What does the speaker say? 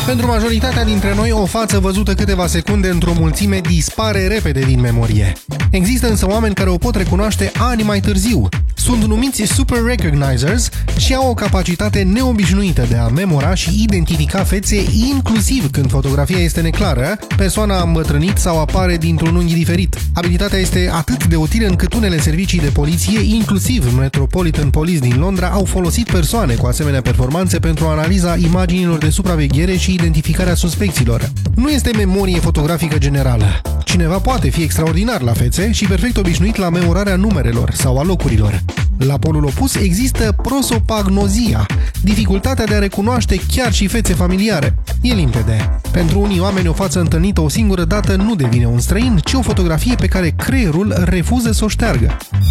Pentru majoritatea dintre noi, o față văzută câteva secunde într-o mulțime dispare repede din memorie. Există însă oameni care o pot recunoaște ani mai târziu. Sunt numiți Super Recognizers și au o capacitate neobișnuită de a memora și identifica fețe inclusiv când fotografia este neclară, persoana a îmbătrânit sau apare dintr-un unghi diferit. Abilitatea este atât de utilă încât unele servicii de poliție, inclusiv Metropolitan Police din Londra, au folosit persoane cu asemenea performanțe pentru analiza imaginilor de supraveghere și identificarea suspecților. Nu este memorie fotografică generală. Cineva poate fi extraordinar la fețe și perfect obișnuit la memorarea numerelor sau a locurilor. La polul opus există prosopagnozia, dificultatea de a recunoaște chiar și fețe familiare. E limpede. Pentru unii oameni o față întâlnită o singură dată nu devine un străin, ci o fotografie pe care creierul refuză să o șteargă.